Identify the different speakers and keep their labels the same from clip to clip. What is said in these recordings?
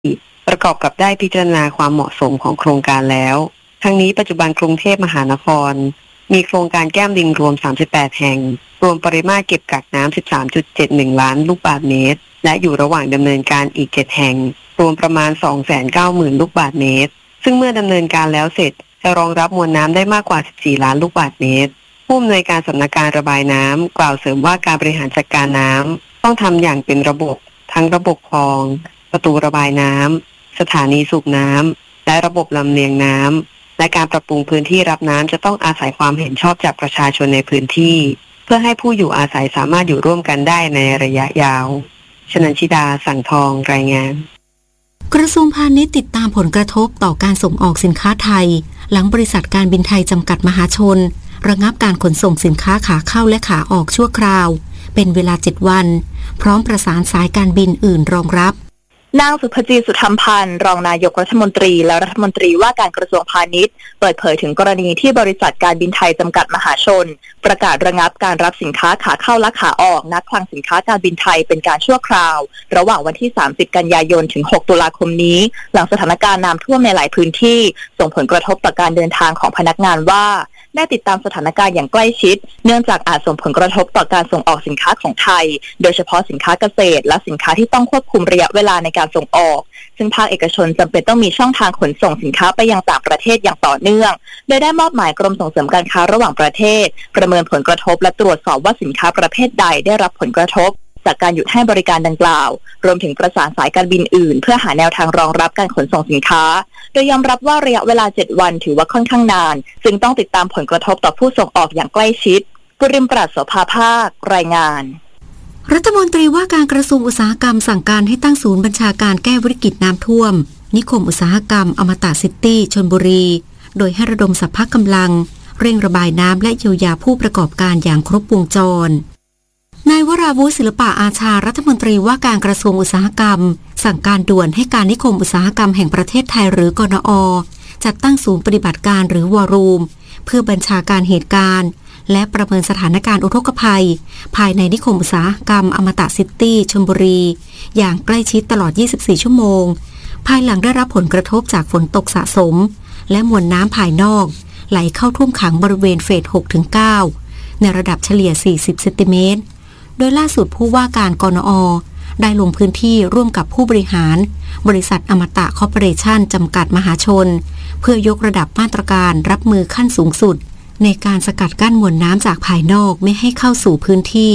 Speaker 1: ประกอบกับได้พิจารณาความเหมาะสมของโครงการแล้วทั้งนี้ปัจจุบันกรุงเทพมหานครมีโครงการแก้มลิงรวม38แห่งรวมปริมาตรเก็บกักน้ำ 13.71 ล้านลูกบาศก์เมตรและอยู่ระหว่างดำเนินการอีก7แห่งรวมประมาณ 290,000 ลูกบาศก์เมตรซึ่งเมื่อดำเนินการแล้วเสร็จจะรองรับมวลน้ำได้มากกว่า14ล้านลูกบาศก์เมตรผู้อำนวยการสำนักการระบายน้ำกล่าวเสริมว่าการบริหารจัดการน้ำต้องทำอย่างเป็นระบบทั้งระบบคลองประตูระบายน้ำสถานีสูบน้ำและระบบลำเลียงน้ำและการปรับปรุงพื้นที่รับน้ำจะต้องอาศัยความเห็นชอบจากประชาชนในพื้นที่เพื่อให้ผู้อยู่อาศัยสามารถอยู่ร่วมกันได้ในระยะยาวชนันชิดาสังทองรายงาน
Speaker 2: กระทรวงพาณิชย์ติดตามผลกระทบต่อการส่งออกสินค้าไทยหลังบริษัทการบินไทยจำกัดมหาชนระงับการขนส่งสินค้าขาเข้าและขาออกชั่วคราวเป็นเวลา7วันพร้อมประสานสายการบินอื่นรองรับ
Speaker 3: นางสุภจีสุธรรมพันธ์รองนายกรัฐมนตรีและรัฐมนตรีว่าการกระทรวงพาณิชย์เปิดเผยถึงกรณีที่บริษัทการบินไทยจำกัดมหาชนประกาศระงับการรับสินค้าขาเข้าและขาออกณคลังสินค้าการบินไทยเป็นการชั่วคราวระหว่างวันที่30กันยายนถึง6ตุลาคมนี้หลังสถานการณ์น้ำท่วมในหลายพื้นที่ส่งผลกระทบต่อการเดินทางของพนักงานว่าได้ติดตามสถานการณ์อย่างใกล้ชิดเนื่องจากอาจส่งผลกระทบต่อการส่งออกสินค้าของไทยโดยเฉพาะสินค้าเกษตรและสินค้าที่ต้องควบคุมระยะเวลาในการส่งออกซึ่งภาคเอกชนจำเป็นต้องมีช่องทางขนส่งสินค้าไปยังต่างประเทศอย่างต่อเนื่องโดยได้มอบหมายกรมส่งเสริมการค้าระหว่างประเทศประเมินผลกระทบและตรวจสอบว่าสินค้าประเภทใดได้รับผลกระทบจากการหยุดให้บริการดังกล่าวรวมถึงประสานสายการบินอื่นเพื่อหาแนวทางรองรับการขนส่งสินค้าโดยยอมรับว่าระยะเวลา7วันถือว่าค่อนข้างนานจึงต้องติดตามผลกระทบต่อผู้ส่งออกอย่างใกล้ชิดกุริมปราศโสภาภาครายงาน
Speaker 2: รัฐมนตรีว่าการกระทรวงอุตสาหกรรมสั่งการให้ตั้งศูนย์บัญชาการแก้วิกฤตน้ำท่วมนิคมอุตสาหกรรมอมตะซิตี้ชลบุรีโดยให้ระดมสรรพกำลังเร่งระบายน้ำและเยียวยาผู้ประกอบการอย่างครบวงจรนายวราวุฒิศิลปะอาชารัฐมนตรีว่าการกระทรวงอุตสาหกรรมสั่งการด่วนให้การนิคมอุตสาหกรรมแห่งประเทศไทยหรือกนอ.จัดตั้งศูนย์ปฏิบัติการหรือวอรูมเพื่อบัญชาการเหตุการณ์และประเมินสถานการณ์อุทกภัยภายในนิคมอุตสาหกรรมอมตะซิตี้ชลบุรีอย่างใกล้ชิดตลอด24ชั่วโมงภายหลังได้รับผลกระทบจากฝนตกสะสมและมวลน้ำภายนอกไหลเข้าท่วมขังบริเวณเฟส 6-9 ในระดับเฉลี่ย40เซนติเมตรโดยล่าสุดผู้ว่าการกนอ.ได้ลงพื้นที่ร่วมกับผู้บริหารบริษัทอมตะคอร์ปอเรชั่นจำกัดมหาชนเพื่อยกระดับมาตรการรับมือขั้นสูงสุดในการสกัดกั้นมวลน้ำจากภายนอกไม่ให้เข้าสู่พื้นที่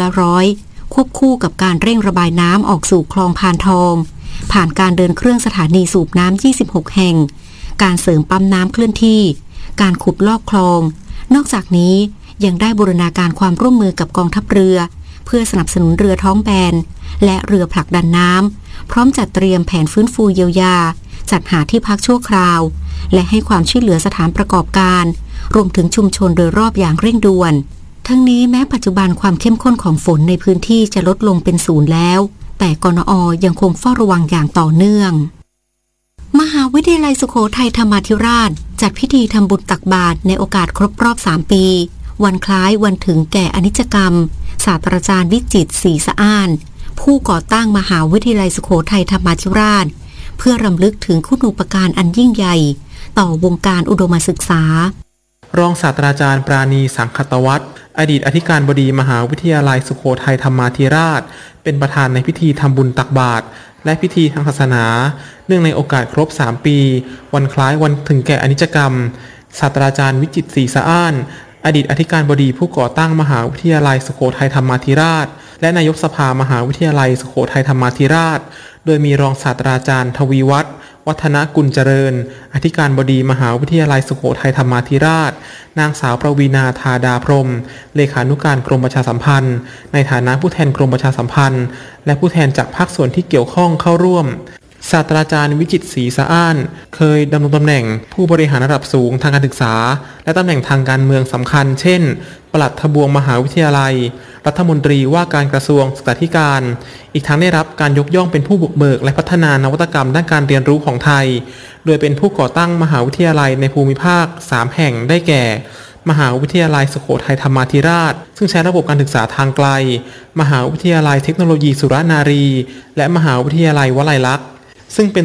Speaker 2: 100%ควบคู่กับการเร่งระบายน้ำออกสู่คลองพานทองผ่านการเดินเครื่องสถานีสูบน้ำ26แห่งการเสริมปั๊มน้ำเคลื่อนที่การขุดลอกคลองนอกจากนี้ยังได้บูรณาการความร่วมมือกับกองทัพเรือเพื่อสนับสนุนเรือท้องแบนและเรือผลักดันน้ำพร้อมจัดเตรียมแผนฟื้นฟูเยียวยาจัดหาที่พักชั่วคราวและให้ความช่วยเหลือสถานประกอบการรวมถึงชุมชนโดยรอบอย่างเร่งด่วนทั้งนี้แม้ปัจจุบันความเข้มข้นของฝนในพื้นที่จะลดลงเป็น0แล้วแต่กนอ.ยังคงเฝ้าระวังอย่างต่อเนื่องมหาวิทยาลัยสุโขทัยธรรมาธิราชจัดพิธีทำบุญตักบาตรในโอกาสครบรอบ3ปีวันคล้ายวันถึงแก่อนิจกรรมศาสตราจารย์วิจิตรศรีสะอ้านผู้ก่อตั้งมหาวิทยาลัยสุโขทัยธรรมาธิราชเพื่อรำลึกถึงคุณูปการอันยิ่งใหญ่ต่อวงการอุดมศึกษาร
Speaker 4: องศาสตราจารย์ปราณีสังคตวัฒน์อดีตอธิการบดีมหาวิทยาลัยสุโขทัยธรรมาธิราชเป็นประธานในพิธีทำบุญตักบาตรและพิธีทางศาสนาเนื่องในโอกาสครบ3ปีวันคล้ายวันถึงแก่อนิจกรรมศาสตราจารย์วิจิตรศรีสะอ้านอดีตอธิการบดีผู้ก่อตั้งมหาวิทยาลัยสุโขทัยธรรมาธิราชและนายกสภามหาวิทยาลัยสุโขทัยธรรมาธิราชโดยมีรองศาสตราจารย์ทวีวัฒน์วัฒนกุลเจริญอธิการบดีมหาวิทยาลัยสุโขทัยธรรมาธิราชนางสาวประวีณาธาดาพรหมเลขานุการกรมประชาสัมพันธ์ในฐานะผู้แทนกรมประชาสัมพันธ์และผู้แทนจากภาคส่วนที่เกี่ยวข้องเข้าร่วมศาสตราจารย์วิจิตรศรีสะอ้านเคยดำรงตำแหน่งผู้บริหารระดับสูงทางการศึกษาและตำแหน่งทางการเมืองสำคัญเช่นปลัดทบวงมหาวิทยาลัยรัฐมนตรีว่าการกระทรวงศึกษาธิการอีกทั้งได้รับการยกย่องเป็นผู้บุกเบิกและพัฒนานวัตกรรมด้านการเรียนรู้ของไทยโดยเป็นผู้ก่อตั้งมหาวิทยาลัยในภูมิภาค3แห่งได้แก่มหาวิทยาลัยสุโขทัยธรรมาธิราชซึ่งใช้ระบบการศึกษาทางไกลมหาวิทยาลัยเทคโนโลยีสุรนารีและมหาวิทยาลัยวลัยลักษณ์ซึ่งเป็น